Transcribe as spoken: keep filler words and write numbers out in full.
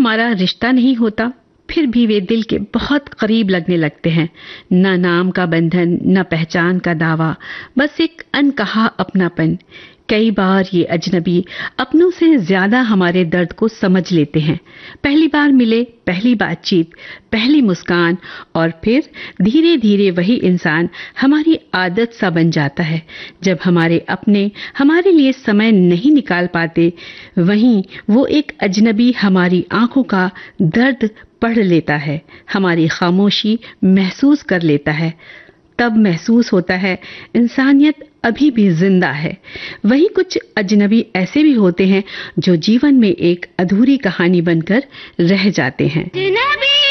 हमारा रिश्ता नहीं होता, फिर भी वे दिल के बहुत करीब लगने लगते हैं। न नाम का बंधन, न पहचान का दावा, बस एक अनकहा अपनापन। कई बार ये अजनबी अपनों से ज्यादा हमारे दर्द को समझ लेते हैं। पहली बार मिले, पहली बातचीत, पहली मुस्कान, और फिर धीरे धीरे वही इंसान हमारी आदत सा बन जाता है। जब हमारे अपने हमारे लिए समय नहीं निकाल पाते, वहीं वो एक अजनबी हमारी आंखों का दर्द पढ़ लेता है, हमारी खामोशी महसूस कर लेता है। तब महसूस होता है इंसानियत अभी भी जिंदा है। वही कुछ अजनबी ऐसे भी होते हैं जो जीवन में एक अधूरी कहानी बनकर रह जाते हैं।